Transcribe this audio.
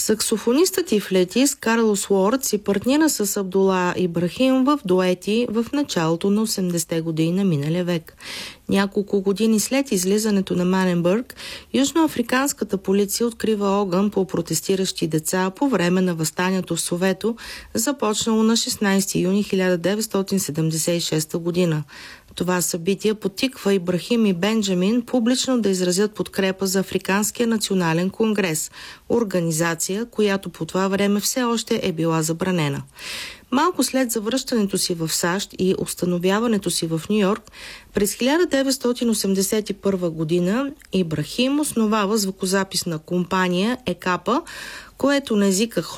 Саксофонистът и флейтист Карлос Уорд си партнира с Абдула Ибрахим в дуети в началото на 80-те години на миналия век. Няколко години след излизането на Маненбърг, южноафриканската полиция открива огън по протестиращи деца по време на въстанието в Совето, започнало на 16 юни 1976 година. Това събитие подтиква Ибрахим и Бенджамин публично да изразят подкрепа за Африканския национален конгрес, организация, която по това време все още е била забранена. Малко след завръщането си в САЩ и установяването си в Ню-Йорк, през 1981 година Ибрахим основава звукозаписна компания ЕКАПА, което на езика